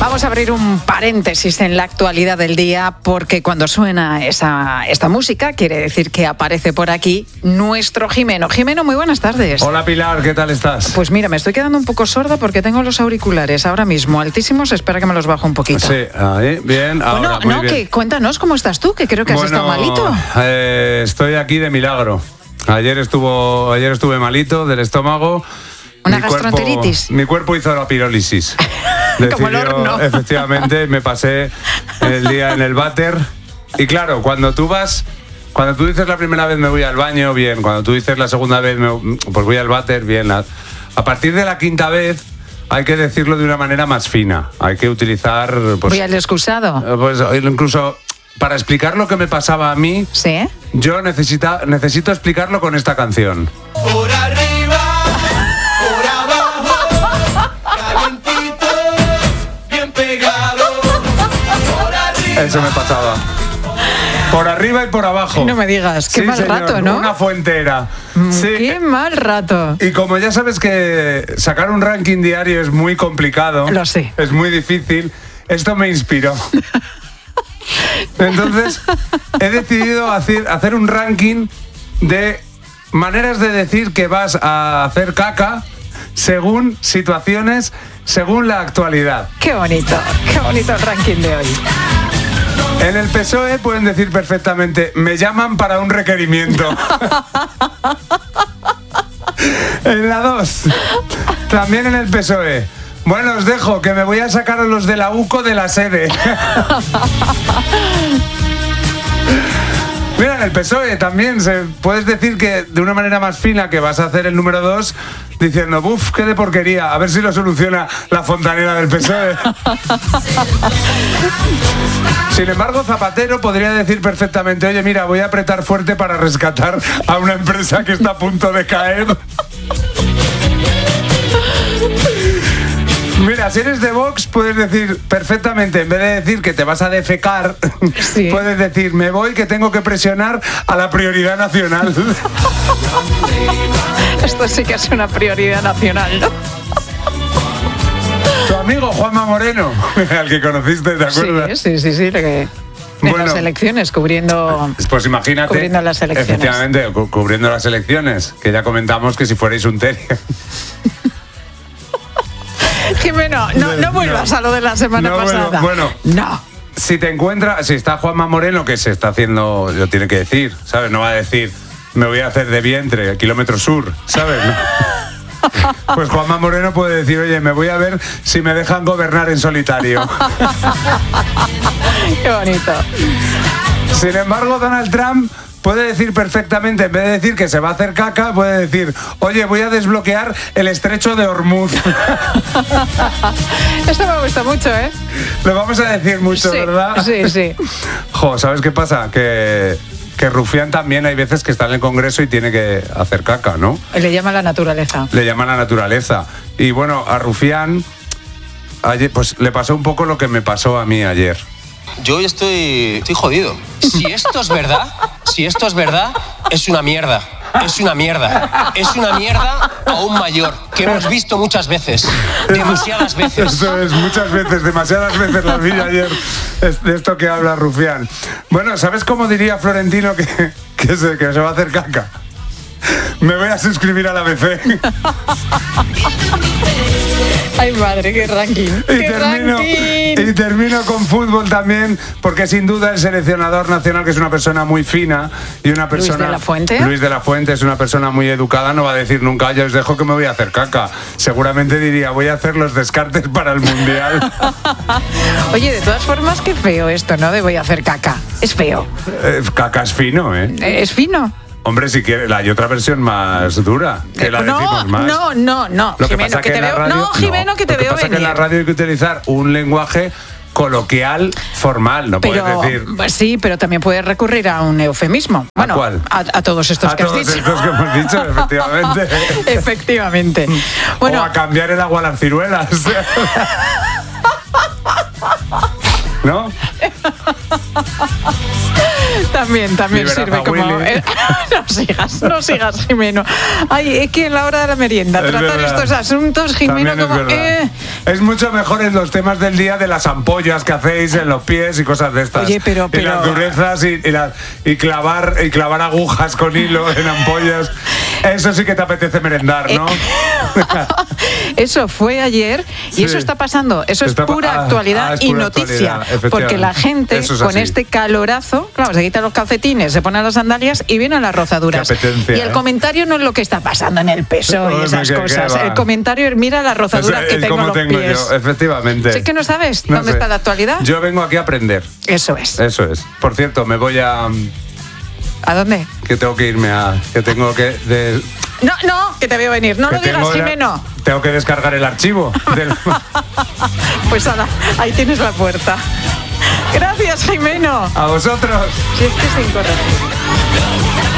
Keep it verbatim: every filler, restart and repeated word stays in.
Vamos a abrir un paréntesis en la actualidad del día, porque cuando suena esa, esta música quiere decir que aparece por aquí nuestro Jimeno. Jimeno, muy buenas tardes. Hola Pilar, ¿qué tal estás? Pues mira, me estoy quedando un poco sorda porque tengo los auriculares ahora mismo altísimos. Espera que me los bajo un poquito. Sí, ahí, bien. Ahora, bueno, muy no, bien. Que cuéntanos cómo estás tú, que creo que has bueno, estado malito. Eh, estoy aquí de milagro. Ayer estuvo, ayer estuve malito del estómago. Una mi gastroenteritis. Cuerpo, mi cuerpo hizo la pirólisis. Como el horno. Efectivamente, me pasé el día en el váter. Y claro, cuando tú vas, cuando tú dices la primera vez me voy al baño, bien. Cuando tú dices la segunda vez, me, pues voy al váter, bien. A, a partir de la quinta vez hay que decirlo de una manera más fina. Hay que utilizar... Pues, voy al excusado. Pues incluso... Para explicar lo que me pasaba a mí, ¿sí? Yo necesita, necesito explicarlo con esta canción. Por arriba, por abajo, calientito, bien pegado. Por arriba. Eso me pasaba. Por arriba y por abajo. No me digas, qué sí, mal señor, rato, ¿no? Una fuentera. Sí. Qué mal rato. Y como ya sabes que sacar un ranking diario es muy complicado. Lo sé. Es muy difícil. Esto me inspiró. Entonces, he decidido hacer, hacer un ranking de maneras de decir que vas a hacer caca según situaciones, según la actualidad. Qué bonito, qué bonito el ranking de hoy. En el P S O E pueden decir perfectamente, me llaman para un requerimiento. En la dos, también en el P S O E. Bueno, os dejo, que me voy a sacar a los de la U C O de la sede. Mira, en el P S O E también se, puedes decir que de una manera más fina que vas a hacer el número dos diciendo, buf, qué de porquería, a ver si lo soluciona la fontanera del P S O E. Sin embargo, Zapatero podría decir perfectamente, oye, mira, voy a apretar fuerte para rescatar a una empresa que está a punto de caer. Mira, si eres de Vox, puedes decir perfectamente, en vez de decir que te vas a defecar, sí. Puedes decir, me voy, que tengo que presionar a la prioridad nacional. Esto sí que es una prioridad nacional, ¿no? Tu amigo Juanma Moreno, al que conociste, ¿te acuerdas? Sí, sí, sí, sí, que... En bueno, las elecciones, cubriendo, pues imagínate, cubriendo las elecciones. Efectivamente, cu- cubriendo las elecciones, que ya comentamos que si fuerais un terrier. Jimeno, no, no vuelvas no, a lo de la semana no, pasada. Bueno, bueno, no. Si te encuentras, si está Juanma Moreno, que se está haciendo, lo tiene que decir, ¿sabes? No va a decir, me voy a hacer de vientre, kilómetro sur, ¿sabes? No. Pues Juanma Moreno puede decir, oye, me voy a ver si me dejan gobernar en solitario. Qué bonito. Sin embargo, Donald Trump puede decir perfectamente, en vez de decir que se va a hacer caca, puede decir, oye, voy a desbloquear el estrecho de Hormuz. Esto me gusta mucho, ¿eh? Lo vamos a decir mucho, sí, ¿verdad? Sí, sí. Jo, ¿sabes qué pasa? Que, que Rufián también hay veces que está en el Congreso y tiene que hacer caca, ¿no? Le llama la naturaleza. Le llama la naturaleza. Y bueno, a Rufián, ayer, pues le pasó un poco lo que me pasó a mí ayer. Yo estoy, estoy jodido. Si esto es verdad, si esto es verdad, es una mierda. Es una mierda. Es una mierda aún mayor, que hemos visto muchas veces. Demasiadas veces. Eso es, muchas veces, demasiadas veces la vi ayer. Es de esto que habla Rufián. Bueno, ¿sabes cómo diría Florentino que, que, se, que se va a hacer caca? Me voy a suscribir a la B C. Ay, madre, qué ranking. Y, ¿Qué termino, ranking? y termino con fútbol también, porque sin duda el seleccionador nacional, que es una persona muy fina y una persona... Luis de la Fuente. Luis de la Fuente es una persona muy educada, no va a decir nunca, ya os dejo que me voy a hacer caca. Seguramente diría, voy a hacer los descartes para el Mundial. Oye, de todas formas, qué feo esto, ¿no? De voy a hacer caca. Es feo. Eh, caca es fino, ¿eh? Es fino. Hombre, si quiere, hay otra versión más dura, que la no, decimos más. No, no, no, Lo que Jimeno, pasa que, que te en la veo... radio, no, Jimeno, que te lo que veo pasa venir. que en la radio hay que utilizar un lenguaje coloquial, formal, no pero, puedes decir... Sí, pero también puedes recurrir a un eufemismo. Bueno, ¿A cuál? A, a todos estos a que has todos dicho. estos que hemos dicho, efectivamente. Efectivamente. Bueno, o a cambiar el agua a las ciruelas. ¿No? También, también Liberad sirve a como... Willy. eh, no sigas, no sigas, Jimeno. Ay, es que en la hora de la merienda Es tratar verdad. estos asuntos, Jimeno, También es como... verdad. Eh, es mucho mejor en los temas del día de las ampollas que hacéis en los pies y cosas de estas. Oye, pero- Y pero- las durezas y, y, la- y clavar y clavar agujas con hilo en ampollas. Eso sí que te apetece merendar, ¿no? Eso fue ayer y Sí. eso está pasando. Eso es Está pa- pura ah, actualidad ah, es y pura noticia. actualidad, efectivamente. Porque la gente Eso es con así. este calorazo, claro, se quita los calcetines, se pone las sandalias y vienen las rozaduras. Qué apetencia, y el ¿eh? comentario no es lo que está pasando en el P S O E y Oye, esas qué- qué cosas. va. El comentario es mira las rozaduras Es- que es tengo en como los tengo pies. yo, efectivamente. ¿Sí que no sabes No dónde sé. está la actualidad? Yo vengo aquí a aprender. Eso es. Eso es. Por cierto, me voy a... ¿A dónde? que tengo que irme a... que tengo que... de- No, no, que te veo venir. No que lo digas, tengo la- Jimeno. tengo que descargar el archivo. del- Pues nada, ahí tienes la puerta. Gracias, Jimeno. a vosotros. Si es que es incorrecto.